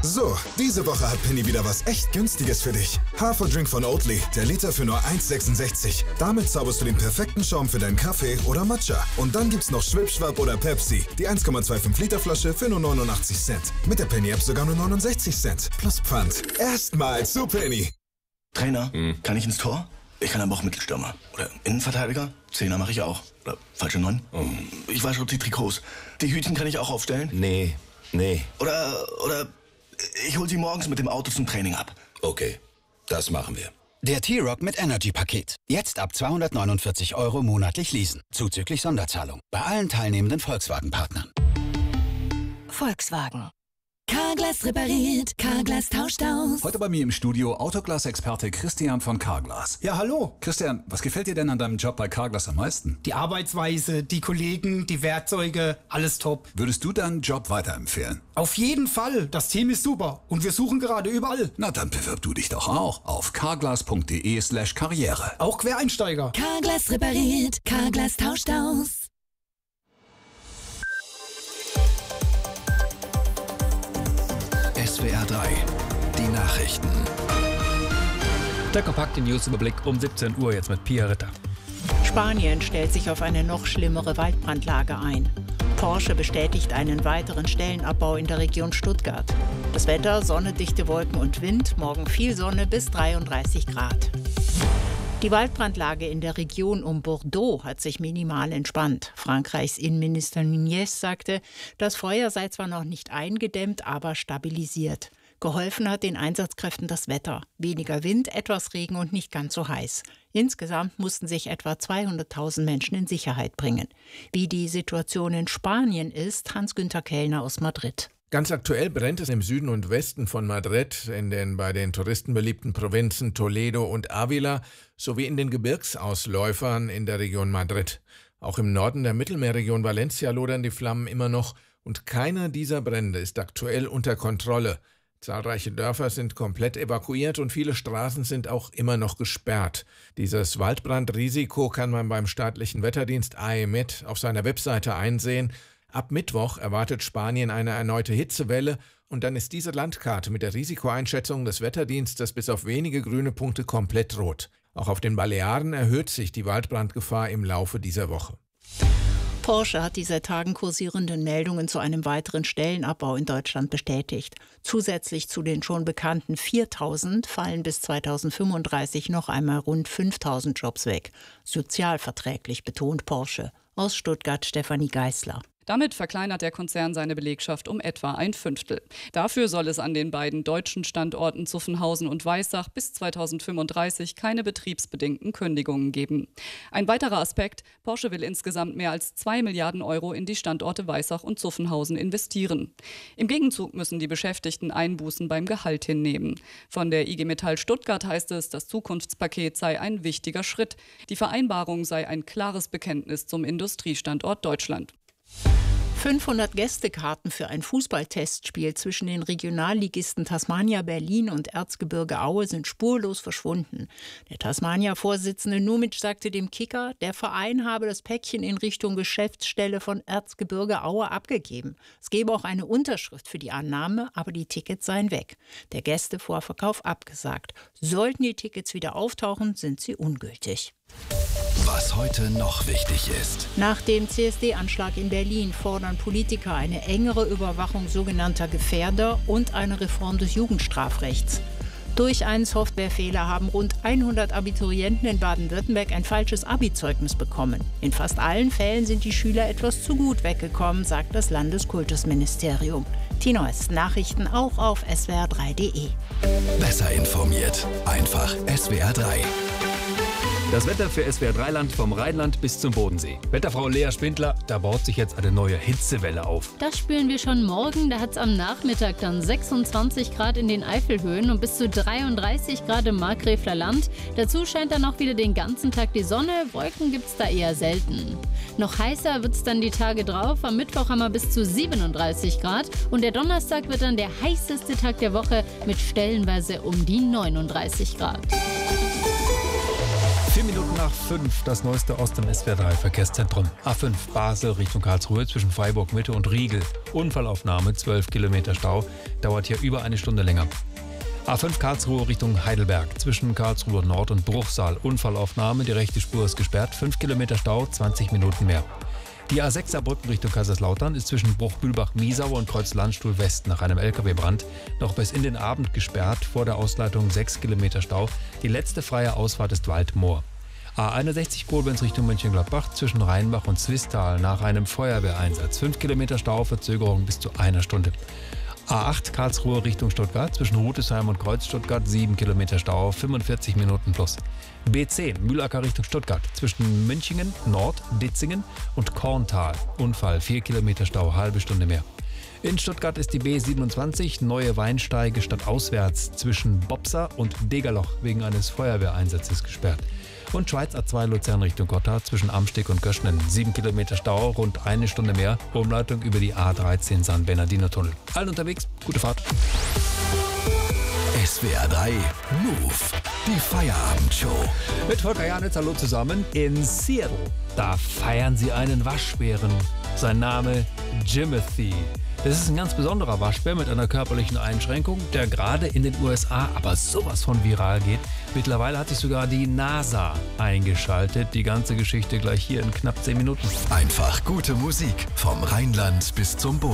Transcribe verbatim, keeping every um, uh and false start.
So, diese Woche hat Penny wieder was echt Günstiges für dich. Haferdrink von Oatly, der Liter für nur eins Komma sechsundsechzig. Damit zauberst du den perfekten Schaum für deinen Kaffee oder Matcha. Und dann gibt's noch Schwipschwapp oder Pepsi, die eins Komma fünfundzwanzig Liter Flasche für nur neunundachtzig Cent. Mit der Penny-App sogar nur neunundsechzig Cent. Plus Pfand. Erstmal zu Penny. Trainer, hm. kann ich ins Tor? Ich kann aber auch Mittelstürmer. Oder Innenverteidiger? Zehner mache ich auch. Oder falsche Neun? Oh. Ich wasche die Trikots. Die Hütchen kann ich auch aufstellen? Nee, nee. Oder, oder... Ich hol sie morgens mit dem Auto zum Training ab. Okay, das machen wir. Der T-Rock mit Energy-Paket. Jetzt ab zweihundertneunundvierzig Euro monatlich leasen. Zuzüglich Sonderzahlung. Bei allen teilnehmenden Volkswagen-Partnern. Volkswagen. Carglass repariert, Carglass tauscht aus. Heute bei mir im Studio Autoglas-Experte Christian von Carglass. Ja, hallo. Christian, was gefällt dir denn an deinem Job bei Carglass am meisten? Die Arbeitsweise, die Kollegen, die Werkzeuge, alles top. Würdest du deinen Job weiterempfehlen? Auf jeden Fall. Das Team ist super und wir suchen gerade überall. Na, dann bewirb du dich doch auch auf carglass.de slash karriere. Auch Quereinsteiger. Carglass repariert, Carglass tauscht aus. S W R drei, die Nachrichten. Der kompakte Newsüberblick um siebzehn Uhr jetzt mit Pia Ritter. Spanien stellt sich auf eine noch schlimmere Waldbrandlage ein. Porsche bestätigt einen weiteren Stellenabbau in der Region Stuttgart. Das Wetter, Sonne, dichte Wolken und Wind, morgen viel Sonne bis dreiunddreißig Grad. Die Waldbrandlage in der Region um Bordeaux hat sich minimal entspannt. Frankreichs Innenminister Nunez sagte, das Feuer sei zwar noch nicht eingedämmt, aber stabilisiert. Geholfen hat den Einsatzkräften das Wetter. Weniger Wind, etwas Regen und nicht ganz so heiß. Insgesamt mussten sich etwa zweihunderttausend Menschen in Sicherheit bringen. Wie die Situation in Spanien ist, Hans-Günther Kellner aus Madrid. Ganz aktuell brennt es im Süden und Westen von Madrid, in den bei den Touristen beliebten Provinzen Toledo und Ávila sowie in den Gebirgsausläufern in der Region Madrid. Auch im Norden der Mittelmeerregion Valencia lodern die Flammen immer noch und keiner dieser Brände ist aktuell unter Kontrolle. Zahlreiche Dörfer sind komplett evakuiert und viele Straßen sind auch immer noch gesperrt. Dieses Waldbrandrisiko kann man beim staatlichen Wetterdienst A E M E T auf seiner Webseite einsehen. Ab Mittwoch erwartet Spanien eine erneute Hitzewelle und dann ist diese Landkarte mit der Risikoeinschätzung des Wetterdienstes bis auf wenige grüne Punkte komplett rot. Auch auf den Balearen erhöht sich die Waldbrandgefahr im Laufe dieser Woche. Porsche hat die seit Tagen kursierenden Meldungen zu einem weiteren Stellenabbau in Deutschland bestätigt. Zusätzlich zu den schon bekannten viertausend fallen bis zweitausendfünfunddreißig noch einmal rund fünftausend Jobs weg. Sozialverträglich, betont Porsche. Aus Stuttgart Stefanie Geißler. Damit verkleinert der Konzern seine Belegschaft um etwa ein Fünftel. Dafür soll es an den beiden deutschen Standorten Zuffenhausen und Weissach bis zweitausendfünfunddreißig keine betriebsbedingten Kündigungen geben. Ein weiterer Aspekt: Porsche will insgesamt mehr als zwei Milliarden Euro in die Standorte Weissach und Zuffenhausen investieren. Im Gegenzug müssen die Beschäftigten Einbußen beim Gehalt hinnehmen. Von der I G Metall Stuttgart heißt es, das Zukunftspaket sei ein wichtiger Schritt. Die Vereinbarung sei ein klares Bekenntnis zum Industriestandort Deutschland. fünfhundert Gästekarten für ein Fußballtestspiel zwischen den Regionalligisten Tasmania Berlin und Erzgebirge Aue sind spurlos verschwunden. Der Tasmania-Vorsitzende Numic sagte dem Kicker, der Verein habe das Päckchen in Richtung Geschäftsstelle von Erzgebirge Aue abgegeben. Es gebe auch eine Unterschrift für die Annahme, aber die Tickets seien weg. Der Gästevorverkauf abgesagt. Sollten die Tickets wieder auftauchen, sind sie ungültig. Was heute noch wichtig ist. Nach dem C S D-Anschlag in Berlin fordern Politiker eine engere Überwachung sogenannter Gefährder und eine Reform des Jugendstrafrechts. Durch einen Softwarefehler haben rund hundert Abiturienten in Baden-Württemberg ein falsches Abi-Zeugnis bekommen. In fast allen Fällen sind die Schüler etwas zu gut weggekommen, sagt das Landeskultusministerium. Die neuesten Nachrichten auch auf S W R drei punkt de. Besser informiert. Einfach S W R drei. Das Wetter für S W R drei Land vom Rheinland bis zum Bodensee. Wetterfrau Lea Spindler, da baut sich jetzt eine neue Hitzewelle auf. Das spüren wir schon morgen. Da hat es am Nachmittag dann sechsundzwanzig Grad in den Eifelhöhen und bis zu dreiunddreißig Grad im Markgräfler Land. Dazu scheint dann auch wieder den ganzen Tag die Sonne. Wolken gibt es da eher selten. Noch heißer wird es dann die Tage drauf. Am Mittwoch haben wir bis zu siebenunddreißig Grad. Und der Donnerstag wird dann der heißeste Tag der Woche mit stellenweise um die neununddreißig Grad. Vier Minuten nach fünf, das neueste aus dem S W R drei Verkehrszentrum. A fünf Basel Richtung Karlsruhe zwischen Freiburg Mitte und Riegel. Unfallaufnahme, zwölf Kilometer Stau, dauert hier über eine Stunde länger. A fünf Karlsruhe Richtung Heidelberg zwischen Karlsruhe Nord und Bruchsal. Unfallaufnahme, die rechte Spur ist gesperrt, fünf Kilometer Stau, zwanzig Minuten mehr. Die A sechs Saarbrücken Richtung Kaiserslautern ist zwischen Bruchbühlbach-Miesau und Kreuz-Landstuhl West nach einem L K W-Brand noch bis in den Abend gesperrt, vor der Ausleitung sechs Kilometer Stau. Die letzte freie Ausfahrt ist Waldmoor. A einundsechzig Koblenz Richtung Mönchengladbach zwischen Rheinbach und Zwistal nach einem Feuerwehreinsatz. fünf Kilometer Stau, Verzögerung bis zu einer Stunde. A acht Karlsruhe Richtung Stuttgart zwischen Rudesheim und Kreuz Stuttgart, sieben Kilometer Stau, fünfundvierzig Minuten plus. B zehn Mühlacker Richtung Stuttgart zwischen Münchingen, Nord, Ditzingen und Korntal. Unfall, vier Kilometer Stau, halbe Stunde mehr. In Stuttgart ist die B siebenundzwanzig Neue Weinsteige stadtauswärts zwischen Bopsa und Degerloch wegen eines Feuerwehreinsatzes gesperrt. Und Schweiz A zwei Luzern Richtung Gotthard zwischen Amsteg und Göschnen. sieben Kilometer Stau, rund eine Stunde mehr. Umleitung über die A dreizehn San Bernardino Tunnel. Allen unterwegs, gute Fahrt. S W R drei Move, die Feierabendshow. Mit Volker Janitz, hallo zusammen. In Seattle, da feiern sie einen Waschbären. Sein Name Jimothy. Das ist ein ganz besonderer Waschbär mit einer körperlichen Einschränkung, der gerade in den U S A aber sowas von viral geht. Mittlerweile hat sich sogar die NASA eingeschaltet. Die ganze Geschichte gleich hier in knapp zehn Minuten. Einfach gute Musik vom Rheinland bis zum Bodensee.